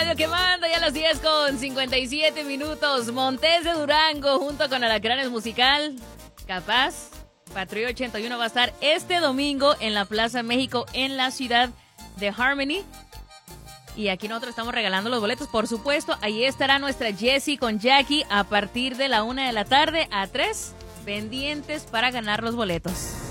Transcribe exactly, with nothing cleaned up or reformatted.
radio que manda, ya a las diez con cincuenta y siete minutos. Montes de Durango junto con Alacranes Musical. Capaz, Patrulla ochenta y uno va a estar este domingo en la Plaza México en la ciudad de Harmony. Y aquí nosotros estamos regalando los boletos, por supuesto. Ahí estará nuestra Jessie con Jackie a partir de la una de la tarde a tres, pendientes para ganar los boletos.